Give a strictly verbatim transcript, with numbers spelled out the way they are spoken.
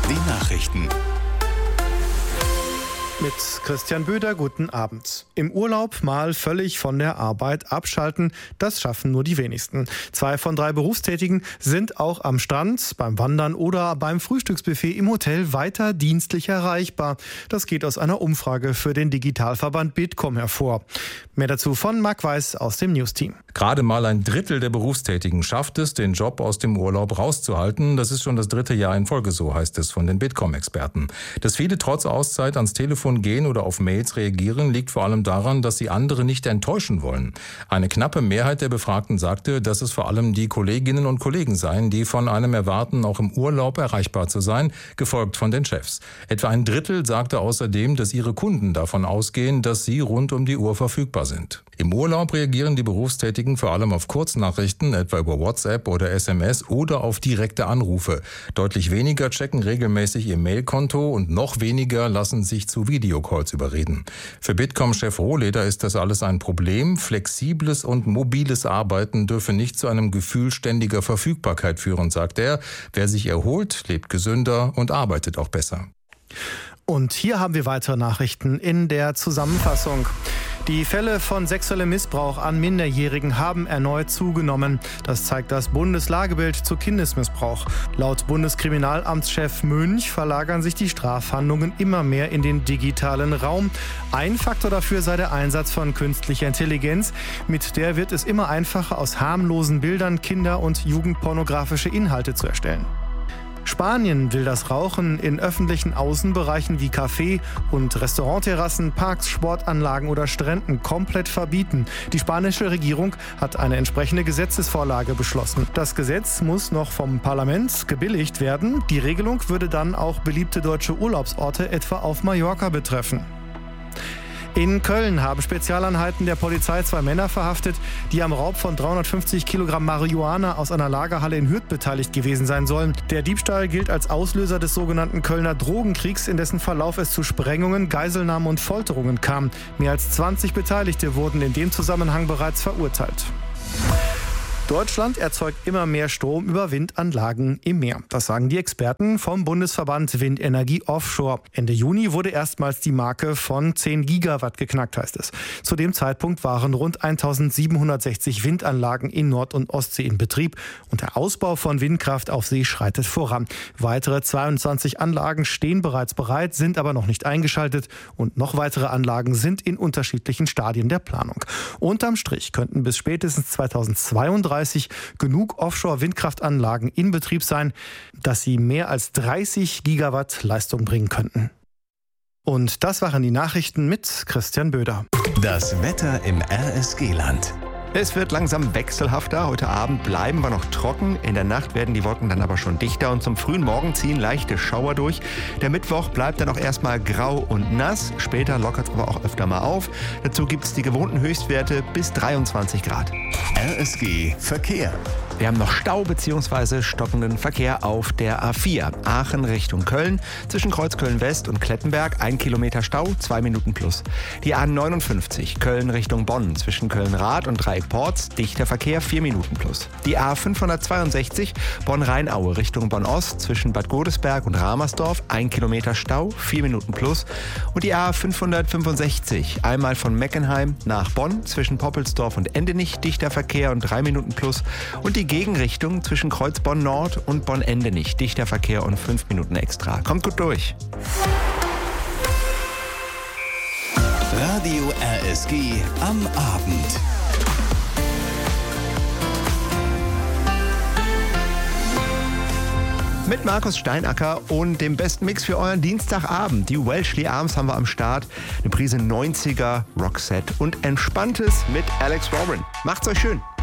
Die Nachrichten. Mit Christian Böder, guten Abend. Im Urlaub mal völlig von der Arbeit abschalten, das schaffen nur die wenigsten. Zwei von drei Berufstätigen sind auch am Strand, beim Wandern oder beim Frühstücksbuffet im Hotel weiter dienstlich erreichbar. Das geht aus einer Umfrage für den Digitalverband Bitkom hervor. Mehr dazu von Marc Weiß aus dem Newsteam. Gerade mal ein Drittel der Berufstätigen schafft es, den Job aus dem Urlaub rauszuhalten. Das ist schon das dritte Jahr in Folge, so heißt es von den Bitkom-Experten. Dass viele trotz Auszeit ans Telefon gehen oder auf Mails reagieren, liegt vor allem daran, dass sie andere nicht enttäuschen wollen. Eine knappe Mehrheit der Befragten sagte, dass es vor allem die Kolleginnen und Kollegen seien, die von einem erwarten, auch im Urlaub erreichbar zu sein, gefolgt von den Chefs. Etwa ein Drittel sagte außerdem, dass ihre Kunden davon ausgehen, dass sie rund um die Uhr verfügbar sind. Im Urlaub reagieren die Berufstätigen vor allem auf Kurznachrichten, etwa über WhatsApp oder S M S oder auf direkte Anrufe. Deutlich weniger checken regelmäßig ihr Mailkonto und noch weniger lassen sich zu Videocalls überreden. Für Bitkom-Chef Rohleder ist das alles ein Problem. Flexibles und mobiles Arbeiten dürfe nicht zu einem Gefühl ständiger Verfügbarkeit führen, sagt er. Wer sich erholt, lebt gesünder und arbeitet auch besser. Und hier haben wir weitere Nachrichten in der Zusammenfassung. Die Fälle von sexuellem Missbrauch an Minderjährigen haben erneut zugenommen. Das zeigt das Bundeslagebild zu Kindesmissbrauch. Laut Bundeskriminalamtschef Münch verlagern sich die Strafhandlungen immer mehr in den digitalen Raum. Ein Faktor dafür sei der Einsatz von künstlicher Intelligenz. Mit der wird es immer einfacher, aus harmlosen Bildern Kinder- und jugendpornografische Inhalte zu erstellen. Spanien will das Rauchen in öffentlichen Außenbereichen wie Café- und Restaurantterrassen, Parks, Sportanlagen oder Stränden komplett verbieten. Die spanische Regierung hat eine entsprechende Gesetzesvorlage beschlossen. Das Gesetz muss noch vom Parlament gebilligt werden. Die Regelung würde dann auch beliebte deutsche Urlaubsorte etwa auf Mallorca betreffen. In Köln haben Spezialeinheiten der Polizei zwei Männer verhaftet, die am Raub von dreihundertfünfzig Kilogramm Marihuana aus einer Lagerhalle in Hürth beteiligt gewesen sein sollen. Der Diebstahl gilt als Auslöser des sogenannten Kölner Drogenkriegs, in dessen Verlauf es zu Sprengungen, Geiselnahmen und Folterungen kam. Mehr als zwanzig Beteiligte wurden in dem Zusammenhang bereits verurteilt. Deutschland erzeugt immer mehr Strom über Windanlagen im Meer. Das sagen die Experten vom Bundesverband Windenergie Offshore. Ende Juni wurde erstmals die Marke von zehn Gigawatt geknackt, heißt es. Zu dem Zeitpunkt waren rund eintausendsiebenhundertsechzig Windanlagen in Nord- und Ostsee in Betrieb. Und der Ausbau von Windkraft auf See schreitet voran. Weitere zweiundzwanzig Anlagen stehen bereits bereit, sind aber noch nicht eingeschaltet. Und noch weitere Anlagen sind in unterschiedlichen Stadien der Planung. Unterm Strich könnten bis spätestens zweitausendzweiunddreißig genug Offshore-Windkraftanlagen in Betrieb sein, dass sie mehr als dreißig Gigawatt Leistung bringen könnten. Und das waren die Nachrichten mit Christian Böder. Das Wetter im R S G-Land. Es wird langsam wechselhafter. Heute Abend bleiben wir noch trocken. In der Nacht werden die Wolken dann aber schon dichter und zum frühen Morgen ziehen leichte Schauer durch. Der Mittwoch bleibt dann auch erstmal grau und nass. Später lockert es aber auch öfter mal auf. Dazu gibt es die gewohnten Höchstwerte bis dreiundzwanzig Grad. R S G Verkehr. Wir haben noch Stau bzw. stockenden Verkehr auf der A vier. Aachen Richtung Köln. Zwischen Kreuzköln West und Klettenberg ein Kilometer Stau, zwei Minuten plus. Die A neunundfünfzig Köln Richtung Bonn. Zwischen Köln-Rath und Dreieck-Porz dichter Verkehr, vier Minuten plus. Die A fünfhundertzweiundsechzig Bonn-Rheinaue Richtung Bonn-Ost. Zwischen Bad Godesberg und Ramersdorf ein Kilometer Stau, vier Minuten plus. Und die A fünfhundertfünfundsechzig einmal von Meckenheim nach Bonn. Zwischen Poppelsdorf und Endenich dichter Verkehr und drei Minuten plus. Und die Gegenrichtung zwischen Kreuzbonn Nord und Bonn-Endenich. Dichter Verkehr und fünf Minuten extra. Kommt gut durch. Radio R S G am Abend. Mit Markus Steinacker und dem besten Mix für euren Dienstagabend. Die Welshly Arms haben wir am Start. Eine Prise neunziger Rockset und Entspanntes mit Alex Warren. Macht's euch schön.